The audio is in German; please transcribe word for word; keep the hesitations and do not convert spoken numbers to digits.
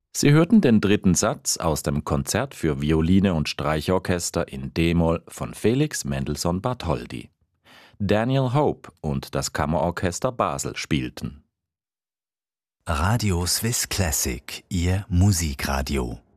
Sie hörten den dritten Satz aus dem Konzert für Violine und Streichorchester in d-Moll von Felix Mendelssohn Bartholdy. Daniel Hope und das Kammerorchester Basel spielten. Radio Swiss Classic, Ihr Musikradio.